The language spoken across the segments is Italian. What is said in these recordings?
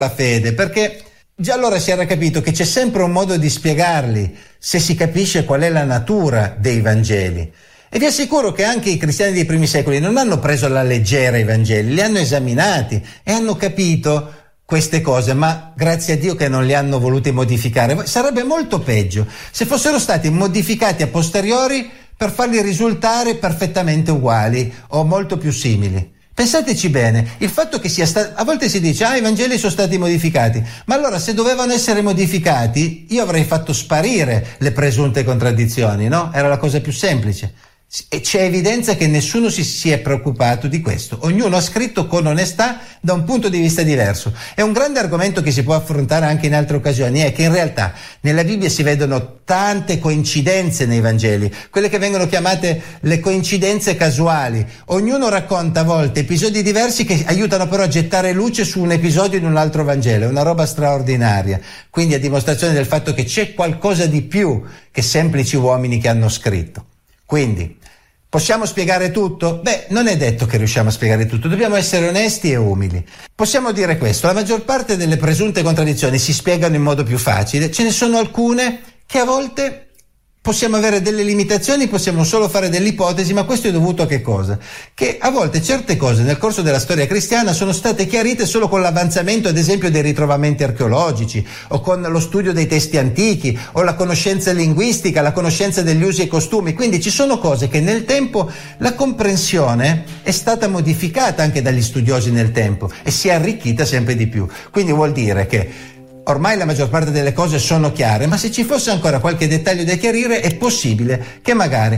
la fede, perché già allora si era capito che c'è sempre un modo di spiegarli se si capisce qual è la natura dei Vangeli. E vi assicuro che anche i cristiani dei primi secoli non hanno preso alla leggera i Vangeli, li hanno esaminati e hanno capito queste cose, ma grazie a Dio che non li hanno voluti modificare. Sarebbe molto peggio se fossero stati modificati a posteriori per farli risultare perfettamente uguali o molto più simili. Pensateci bene, il fatto che sia stato, a volte si dice i Vangeli sono stati modificati, ma allora se dovevano essere modificati io avrei fatto sparire le presunte contraddizioni, no? Era la cosa più semplice. E c'è evidenza che nessuno si è preoccupato di questo. Ognuno ha scritto con onestà da un punto di vista diverso. È un grande argomento che si può affrontare anche in altre occasioni, è che in realtà nella Bibbia si vedono tante coincidenze nei Vangeli, quelle che vengono chiamate le coincidenze casuali. Ognuno racconta a volte episodi diversi che aiutano però a gettare luce su un episodio in un altro Vangelo. È una roba straordinaria. Quindi a dimostrazione del fatto che c'è qualcosa di più che semplici uomini che hanno scritto. Quindi, possiamo spiegare tutto? Beh, non è detto che riusciamo a spiegare tutto, dobbiamo essere onesti e umili. Possiamo dire questo, la maggior parte delle presunte contraddizioni si spiegano in modo più facile, ce ne sono alcune che a volte possiamo avere delle limitazioni, possiamo solo fare delle ipotesi, ma questo è dovuto a che cosa? Che a volte certe cose nel corso della storia cristiana sono state chiarite solo con l'avanzamento, ad esempio, dei ritrovamenti archeologici, o con lo studio dei testi antichi, o la conoscenza linguistica, la conoscenza degli usi e costumi. Quindi ci sono cose che nel tempo la comprensione è stata modificata anche dagli studiosi nel tempo e si è arricchita sempre di più. Quindi vuol dire che ormai la maggior parte delle cose sono chiare, ma se ci fosse ancora qualche dettaglio da chiarire è possibile che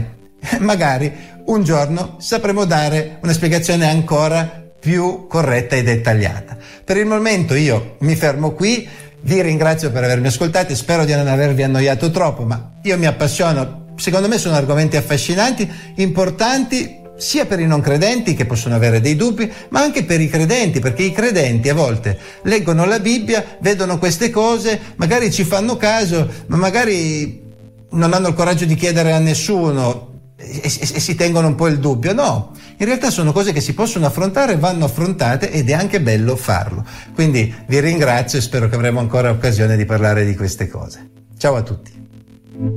magari un giorno sapremo dare una spiegazione ancora più corretta e dettagliata. Per il momento io mi fermo qui, vi ringrazio per avermi ascoltato, spero di non avervi annoiato troppo, ma io mi appassiono, secondo me sono argomenti affascinanti, importanti, sia per i non credenti che possono avere dei dubbi, ma anche per i credenti, perché i credenti a volte leggono la Bibbia, vedono queste cose, magari ci fanno caso, ma magari non hanno il coraggio di chiedere a nessuno e si tengono un po' il dubbio. No, in realtà sono cose che si possono affrontare, vanno affrontate ed è anche bello farlo. Quindi vi ringrazio e spero che avremo ancora occasione di parlare di queste cose. Ciao a tutti.